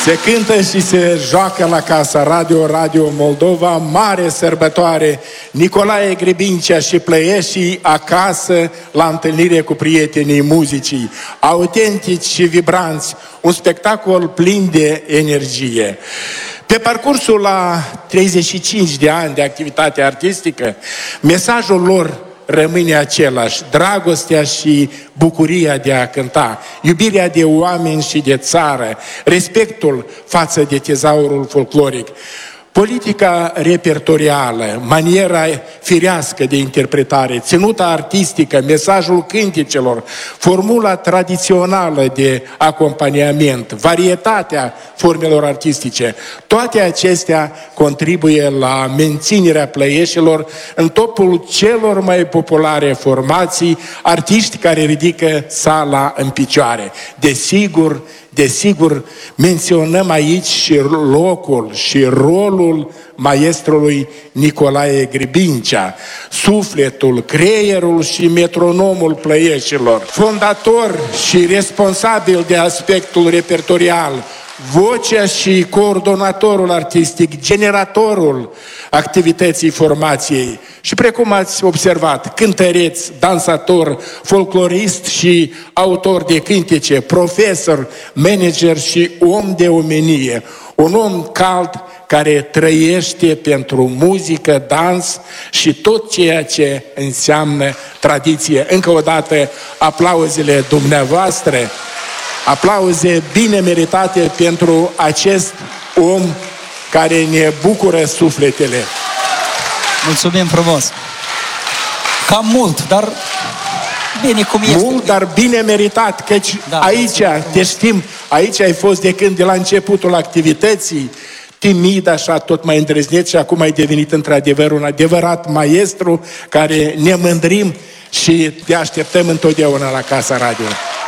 Se cântă și se joacă la Casa Radio, Radio Moldova, mare sărbătoare. Nicolae Grebincea și Plăieșii acasă la întâlnire cu prietenii muzicii. Autentici și vibranți, un spectacol plin de energie. Pe parcursul la 35 de ani de activitate artistică, mesajul lor rămâne același: dragostea și bucuria de a cânta, iubirea de oameni și de țară, respectul față de tezaurul folcloric. Politica repertorială, maniera firească de interpretare, ținuta artistică, mesajul cânticelor, formula tradițională de acompaniament, varietatea formelor artistice, toate acestea contribuie la menținerea Plăieșilor în topul celor mai populare formații, artiști care ridică sala în picioare. Desigur, menționăm aici și locul și rolul maestrului Nicolae Grebincea, sufletul, creierul și metronomul Plăieșilor, fondator și responsabil de aspectul repertorial, vocea și coordonatorul artistic, generatorul activității formației și, precum ați observat, cântăreț, dansator, folclorist și autor de cântece, profesor, manager și om de omenie. Un om cald care trăiește pentru muzică, dans și tot ceea ce înseamnă tradiție. Încă o dată, aplauzele dumneavoastră, aplauze bine meritate pentru acest om care ne bucură sufletele. Mulțumim frumos! Cam mult, dar bine cum este. Mult, dar bine meritat, căci da, aici, te știm, aici ai fost de când, de la începutul activității, timid, așa, tot mai îndrăzneț și acum ai devenit într-adevăr un adevărat maestru care ne mândrim și te așteptăm întotdeauna la Casa Radio.